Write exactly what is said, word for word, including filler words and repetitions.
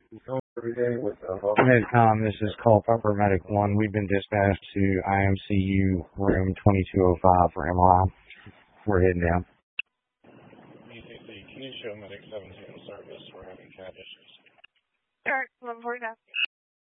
Medcom, this is call Pepper Medic one. We've been dispatched to I M C U room twenty-two oh five for M R I. We're heading down. B C C, can you show Medic seventeen service? We're having cat issues. Alright, one forty-nine.